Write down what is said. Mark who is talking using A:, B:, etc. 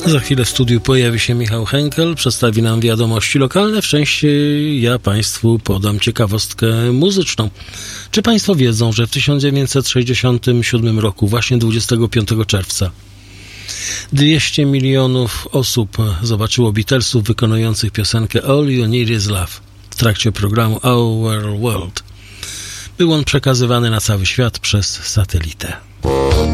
A: Za chwilę w studiu pojawi się Michał Henkel, przedstawi nam wiadomości lokalne. W części ja Państwu podam ciekawostkę muzyczną. Czy Państwo wiedzą, że w 1967 roku, właśnie 25 czerwca, 200 milionów osób zobaczyło Beatlesów wykonujących piosenkę All You Need Is Love w trakcie programu Our World. Był on przekazywany na cały świat przez satelitę.